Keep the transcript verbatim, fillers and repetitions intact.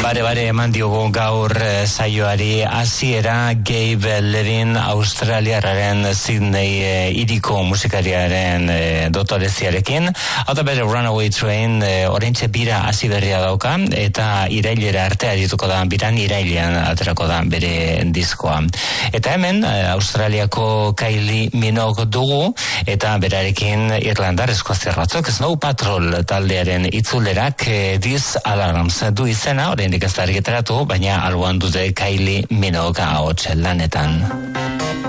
Bare bare eman diogu gaur eh, saioari hasiera Gabe Levin Australiarraren Sydney eh, iriko musikariaren eh, dotoreziarekin. Hau da bere Runaway Train eh, oraintxe bira hasi berria dauka eta irailera arte arituko da, biran irailean aterako da bere diskoa. Eta hemen eh, Australiako Kylie Minogue dugu eta berarekin Irlandar eskoziar batzuk Snow Patrol taldearen itzulerak eh, This Alarms du izena, oraindik ez da argitaratu, baina alboan dute Kylie Minogue ahots lanetan.